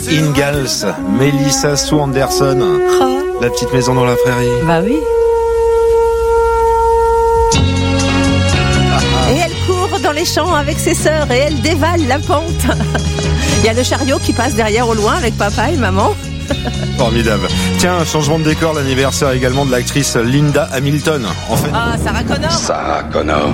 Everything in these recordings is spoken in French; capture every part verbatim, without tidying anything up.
Ingalls, Melissa Sue Anderson, Oh. La petite maison dans la prairie. Bah oui. Et elle court dans les champs avec ses sœurs et elle dévale la pente. Il y a le chariot qui passe derrière au loin avec papa et maman. Formidable. Tiens, un changement de décor, l'anniversaire également de l'actrice Linda Hamilton. En fait, Ah, Sarah Connor. Sarah Connor.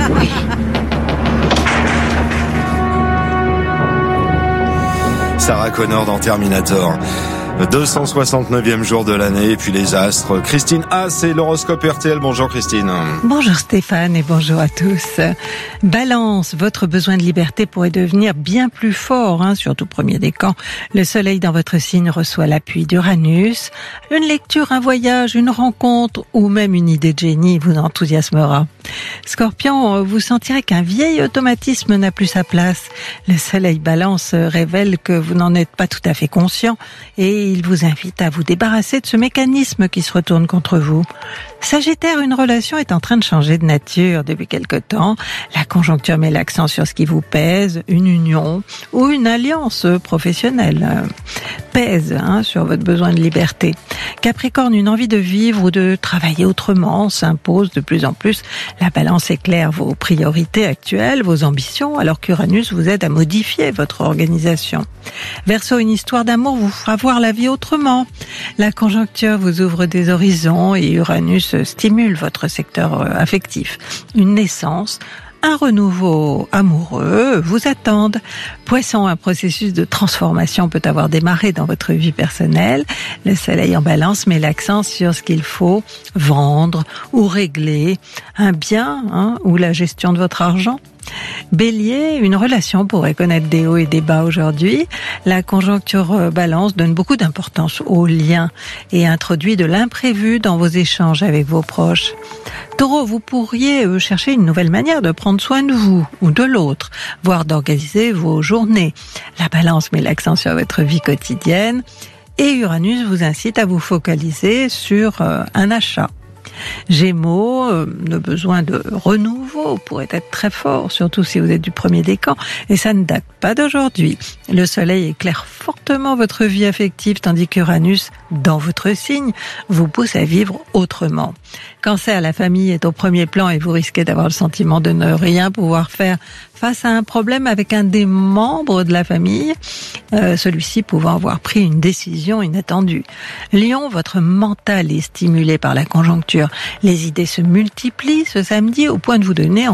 Sarah Connor dans Terminator. deux cent soixante-neuvième jour de l'année, et puis les astres. Christine Haas et l'horoscope R T L. Bonjour Christine. Bonjour Stéphane et bonjour à tous. Balance, votre besoin de liberté pourrait devenir bien plus fort, hein, surtout premier décan. Le soleil dans votre signe reçoit l'appui d'Uranus. Une lecture, un voyage, une rencontre ou même une idée de génie vous enthousiasmera. Scorpion, vous sentirez qu'un vieil automatisme n'a plus sa place. Le soleil balance révèle que vous n'en êtes pas tout à fait conscient et il vous invite à vous débarrasser de ce mécanisme qui se retourne contre vous. Sagittaire, une relation est en train de changer de nature depuis quelque temps. La conjoncture met l'accent sur ce qui vous pèse, une union ou une alliance professionnelle pèse hein, sur votre besoin de liberté. Capricorne, une envie de vivre ou de travailler autrement s'impose de plus en plus. La balance éclaire vos priorités actuelles, vos ambitions, alors qu'Uranus vous aide à modifier votre organisation. Verseau, une histoire d'amour vous fera voir la vie autrement. La conjoncture vous ouvre des horizons et Uranus stimule votre secteur affectif. Une naissance, un renouveau amoureux vous attendent. Poisson, un processus de transformation peut avoir démarré dans votre vie personnelle. Le soleil en balance met l'accent sur ce qu'il faut vendre ou régler, un bien hein, ou la gestion de votre argent. Bélier, une relation pourrait connaître des hauts et des bas aujourd'hui. La conjoncture balance donne beaucoup d'importance aux liens et introduit de l'imprévu dans vos échanges avec vos proches. Taureau, vous pourriez chercher une nouvelle manière de prendre soin de vous ou de l'autre, voire d'organiser vos journées. La balance met l'accent sur votre vie quotidienne et Uranus vous incite à vous focaliser sur un achat. Gémeaux, euh, le besoin de renouveau pourrait être très fort, surtout si vous êtes du premier décan, et ça ne date pas d'aujourd'hui. Le soleil éclaire fortement votre vie affective, tandis qu'Uranus, dans votre signe, vous pousse à vivre autrement. Cancer, la famille est au premier plan et vous risquez d'avoir le sentiment de ne rien pouvoir faire face à un problème avec un des membres de la famille, euh, celui-ci pouvant avoir pris une décision inattendue. Lion, votre mental est stimulé par la conjoncture. Les idées se multiplient ce samedi au point de vous donner